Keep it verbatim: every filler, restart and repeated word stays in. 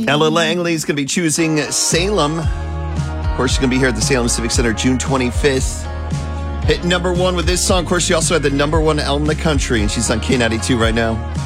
Ella Langley is going to be choosing Salem. Of course, she's going to be here at the Salem Civic Center June twenty-fifth. Hit number one with this song. Of course, she also had the number one album in the country, and she's on K ninety-two right now.